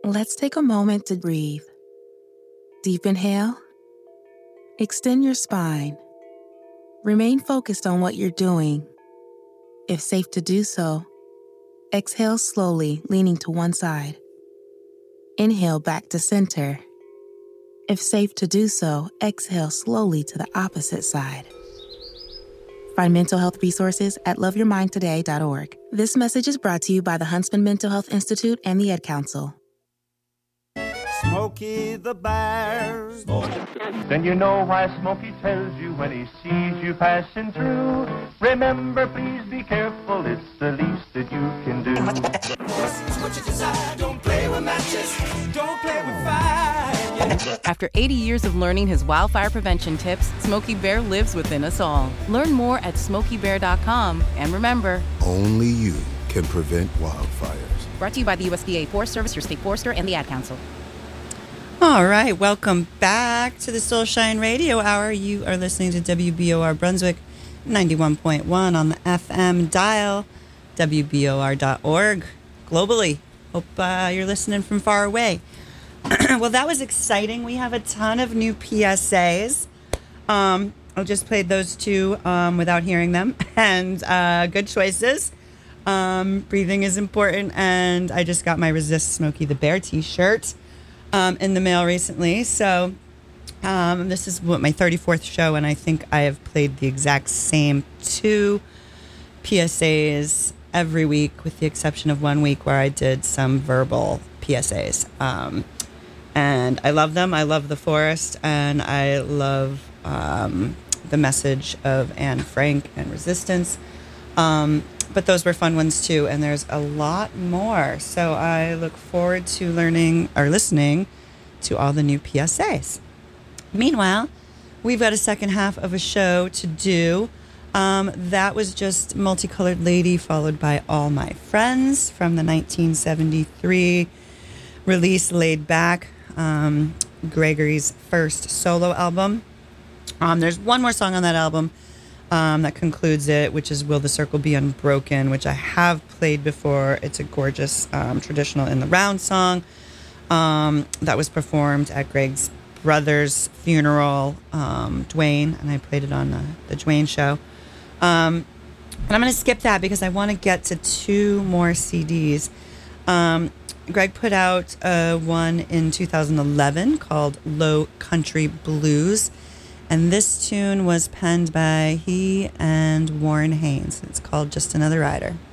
Let's take a moment to breathe. Deep inhale. Extend your spine. Remain focused on what you're doing. If safe to do so, exhale slowly, leaning to one side. Inhale back to center. If safe to do so, exhale slowly to the opposite side. Find mental health resources at loveyourmindtoday.org. This message is brought to you by the Huntsman Mental Health Institute and the Ad Council. Smokey the Bear. Then you know why Smokey tells you when he sees you passing through. Remember, please be careful, it's the least that you can do. This is what you desire. Don't play with matches. Don't play with fire. After 80 years of learning his wildfire prevention tips, Smokey Bear lives within us all. Learn more at SmokeyBear.com. And remember, only you can prevent wildfires. Brought to you by the USDA Forest Service, your state forester, and the Ad Council. All right, welcome back to the Soulshine Radio Hour. You are listening to WBOR Brunswick 91.1 on the FM dial, WBOR.org, globally. Hope you're listening from far away. Well, that was exciting. We have a ton of new PSAs. I just played those two without hearing them, and good choices. Breathing is important, and I just got my Resist Smokey the Bear t-shirt in the mail recently. So this is my 34th show, and I think I have played the exact same two PSAs every week, with the exception of 1 week where I did some verbal PSAs. And I love them. I love the forest, and I love the message of Anne Frank and resistance. But those were fun ones too, and there's a lot more. So I look forward to learning or listening to all the new PSAs. Meanwhile, we've got a second half of a show to do. That was just Multicolored Lady, followed by All My Friends from the 1973 release Laid Back, Gregory's first solo album. There's one more song on that album that concludes it, which is Will the Circle Be Unbroken, which I have played before. It's a gorgeous traditional In the Round song that was performed at Greg's brother's funeral, Dwayne, and I played it on the Dwayne show. And I'm going to skip that because I want to get to two more CDs. Greg put out one in 2011 called Low Country Blues. And this tune was penned by he and Warren Haynes. It's called Just Another Rider.